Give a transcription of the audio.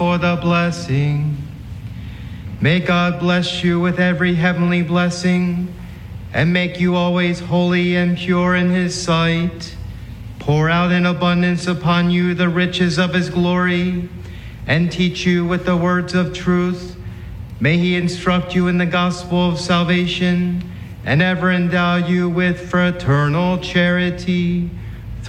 for the blessing. May God bless you with every heavenly blessing and make you always holy and pure in his sight. Pour out in abundance upon you the riches of his glory and teach you with the words of truth. May he instruct you in the gospel of salvation and ever endow you with fraternal charity